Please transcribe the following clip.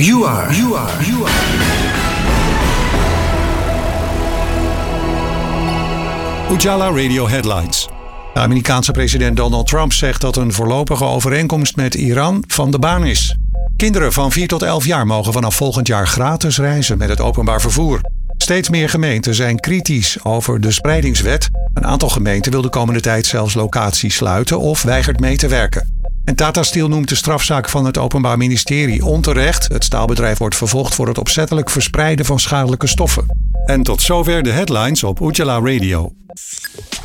You are. Ujala Radio Headlines. De Amerikaanse president Donald Trump zegt dat een voorlopige overeenkomst met Iran van de baan is. Kinderen van 4 tot 11 jaar mogen vanaf volgend jaar gratis reizen met het openbaar vervoer. Steeds meer gemeenten zijn kritisch over de spreidingswet. Een aantal gemeenten wil de komende tijd zelfs locaties sluiten of weigert mee te werken. En Tata Steel noemt de strafzaak van het Openbaar Ministerie onterecht. Het staalbedrijf wordt vervolgd voor het opzettelijk verspreiden van schadelijke stoffen. En tot zover de headlines op Ujala Radio.